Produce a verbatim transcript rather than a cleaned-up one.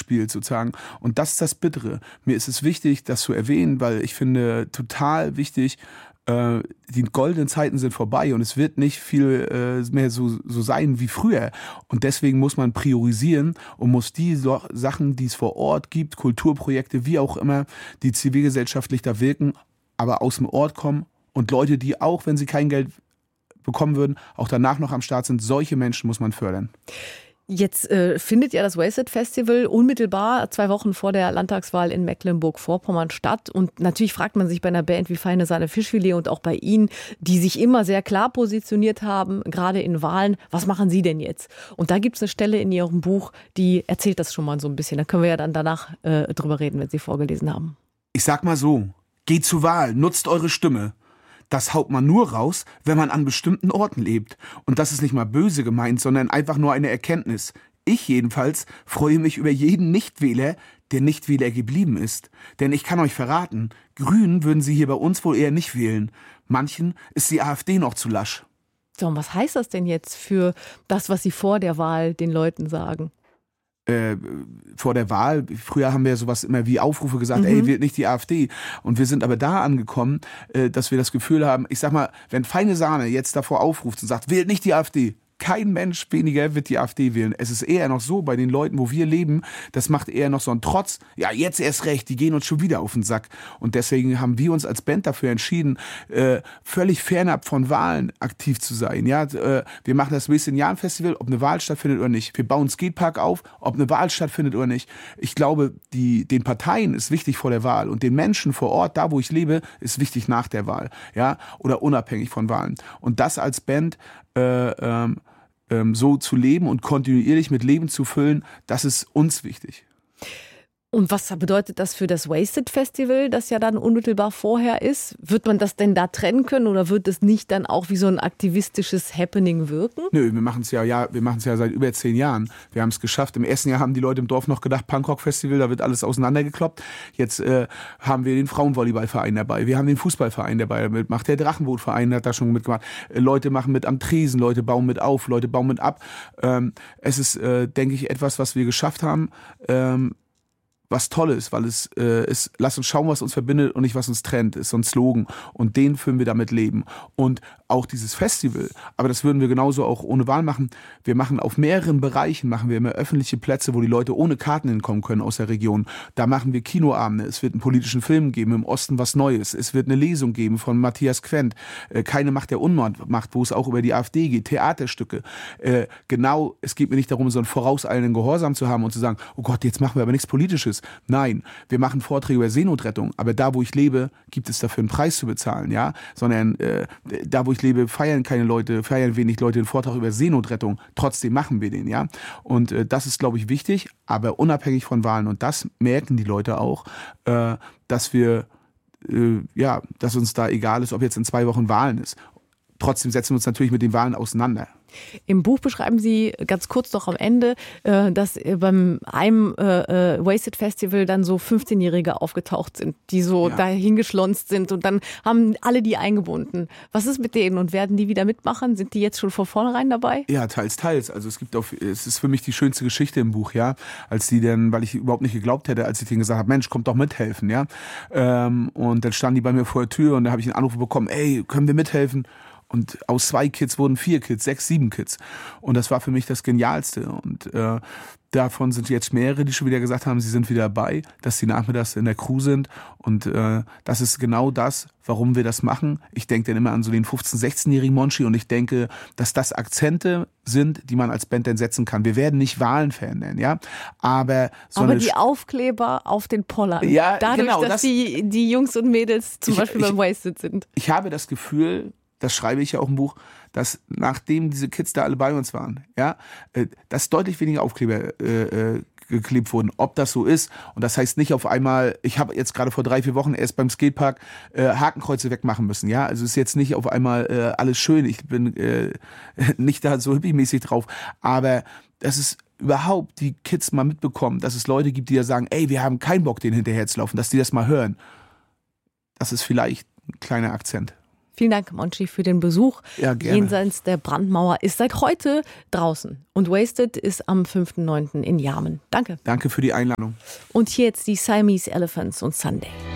spielt sozusagen. Und das ist das Bittere. Mir ist es wichtig, das zu erwähnen, weil ich finde total wichtig, äh, die goldenen Zeiten sind vorbei und es wird nicht viel äh, mehr so, so sein wie früher. Und deswegen muss man priorisieren und muss die so Sachen, die es vor Ort gibt, Kulturprojekte, wie auch immer, die zivilgesellschaftlich da wirken, aber aus dem Ort kommen und Leute, die auch, wenn sie kein Geld bekommen würden, auch danach noch am Start sind, solche Menschen muss man fördern. Jetzt äh, findet ja das Wasted Festival unmittelbar zwei Wochen vor der Landtagswahl in Mecklenburg-Vorpommern statt. Und natürlich fragt man sich bei einer Band wie Feine Sahne Fischfilet und auch bei Ihnen, die sich immer sehr klar positioniert haben, gerade in Wahlen, was machen Sie denn jetzt? Und da gibt es eine Stelle in Ihrem Buch, die erzählt das schon mal so ein bisschen. Da können wir ja dann danach äh, drüber reden, wenn Sie vorgelesen haben. Ich sag mal so, geht zur Wahl, nutzt eure Stimme. Das haut man nur raus, wenn man an bestimmten Orten lebt. Und das ist nicht mal böse gemeint, sondern einfach nur eine Erkenntnis. Ich jedenfalls freue mich über jeden Nichtwähler, der Nichtwähler geblieben ist. Denn ich kann euch verraten, Grünen würden sie hier bei uns wohl eher nicht wählen. Manchen ist die AfD noch zu lasch. So, und was heißt das denn jetzt für das, was Sie vor der Wahl den Leuten sagen? Äh, vor der Wahl, früher haben wir ja sowas immer wie Aufrufe gesagt, Mhm. ey, wählt nicht die AfD. Und wir sind aber da angekommen, äh, dass wir das Gefühl haben, ich sag mal, wenn Feine Sahne jetzt davor aufruft und sagt, wählt nicht die AfD, kein Mensch weniger wird die AfD wählen. Es ist eher noch so bei den Leuten, wo wir leben, das macht eher noch so einen Trotz. Ja, jetzt erst recht, die gehen uns schon wieder auf den Sack. Und deswegen haben wir uns als Band dafür entschieden, äh, völlig fernab von Wahlen aktiv zu sein. Ja, äh, wir machen das Wasted Jahren Festival, ob eine Wahl stattfindet oder nicht. Wir bauen einen Skatepark auf, ob eine Wahl stattfindet oder nicht. Ich glaube, die, den Parteien ist wichtig vor der Wahl und den Menschen vor Ort, da wo ich lebe, ist wichtig nach der Wahl. Ja, oder unabhängig von Wahlen. Und das als Band äh, ähm, ähm, so zu leben und kontinuierlich mit Leben zu füllen, das ist uns wichtig. Und was bedeutet das für das Wasted Festival, das ja dann unmittelbar vorher ist? Wird man das denn da trennen können oder wird es nicht dann auch wie so ein aktivistisches Happening wirken? Nö, wir machen es ja, ja, wir machen es ja seit über zehn Jahren. Wir haben es geschafft. Im ersten Jahr haben die Leute im Dorf noch gedacht, Punkrock-Festival, da wird alles auseinandergekloppt. Jetzt äh, haben wir den Frauenvolleyballverein dabei, wir haben den Fußballverein dabei, der mitmacht. Der Drachenbootverein hat da schon mitgemacht. Äh, Leute machen mit am Tresen, Leute bauen mit auf, Leute bauen mit ab. Ähm, es ist, äh, denke ich, etwas, was wir geschafft haben. Ähm, was toll ist, weil es äh, ist, lass uns schauen, was uns verbindet und nicht, was uns trennt, ist so ein Slogan. Und den füllen wir damit leben. Und auch dieses Festival, aber das würden wir genauso auch ohne Wahl machen. Wir machen auf mehreren Bereichen, machen wir immer öffentliche Plätze, wo die Leute ohne Karten hinkommen können aus der Region. Da machen wir Kinoabende, es wird einen politischen Film geben, im Osten was Neues. Es wird eine Lesung geben von Matthias Quent, äh, Keine Macht der Unmacht, wo es auch über die AfD geht, Theaterstücke. Äh, genau, es geht mir nicht darum, so einen vorauseilenden Gehorsam zu haben und zu sagen, oh Gott, jetzt machen wir aber nichts Politisches. Nein, wir machen Vorträge über Seenotrettung, aber da, wo ich lebe, gibt es dafür einen Preis zu bezahlen, ja, sondern äh, da, wo ich lebe, feiern keine Leute, feiern wenig Leute den Vortrag über Seenotrettung, trotzdem machen wir den, ja, und äh, das ist, glaube ich, wichtig, aber unabhängig von Wahlen und das merken die Leute auch, äh, dass wir, äh, ja, dass uns da egal ist, ob jetzt in zwei Wochen Wahlen ist. Trotzdem setzen wir uns natürlich mit den Wahlen auseinander. Im Buch beschreiben Sie ganz kurz doch am Ende, dass beim einem Wasted Festival dann so fünfzehnjährige aufgetaucht sind, die so Ja. dahin geschlonzt sind und dann haben alle die eingebunden. Was ist mit denen und werden die wieder mitmachen? Sind die jetzt schon von vornherein dabei? Ja, teils, teils. Also es gibt auch, es ist für mich die schönste Geschichte im Buch, ja, als die dann, weil ich überhaupt nicht geglaubt hätte, als ich denen gesagt habe, Mensch, kommt doch mithelfen, ja. Ähm, und dann standen die bei mir vor der Tür und da habe ich einen Anruf bekommen, ey, können wir mithelfen? Und aus zwei Kids wurden vier Kids, sechs, sieben Kids. Und das war für mich das Genialste. Und äh, davon sind jetzt mehrere, die schon wieder gesagt haben, sie sind wieder dabei, dass sie nachmittags in der Crew sind. Und äh, das ist genau das, warum wir das machen. Ich denke dann immer an so den fünfzehn-, sechzehnjährigen Monchi und ich denke, dass das Akzente sind, die man als Band dann setzen kann. Wir werden nicht Wahlen verändern, ja, aber so Aber eine die Aufkleber auf den Pollern, Ja, dadurch, genau, dass das- die, die Jungs und Mädels zum Ich- Beispiel ich- beim Wasted sind. Ich habe das Gefühl, das schreibe ich ja auch im Buch, dass nachdem diese Kids da alle bei uns waren, ja, äh, dass deutlich weniger Aufkleber äh, äh, geklebt wurden. Ob das so ist, und das heißt nicht auf einmal, ich habe jetzt gerade vor drei, vier Wochen erst beim Skatepark äh, Hakenkreuze wegmachen müssen, ja, also ist jetzt nicht auf einmal äh, alles schön, ich bin äh, nicht da so hippie-mäßig drauf, aber das ist überhaupt die Kids mal mitbekommen, dass es Leute gibt, die ja sagen, ey, wir haben keinen Bock, denen hinterher zu laufen, dass die das mal hören. Das ist vielleicht ein kleiner Akzent. Vielen Dank, Monchi, für den Besuch. Ja, gerne. Jenseits der Brandmauer ist seit heute draußen. Und Wasted ist am fünften neunten in Jarmen. Danke. Danke für die Einladung. Und hier jetzt die Siamese Elephants und Sunday.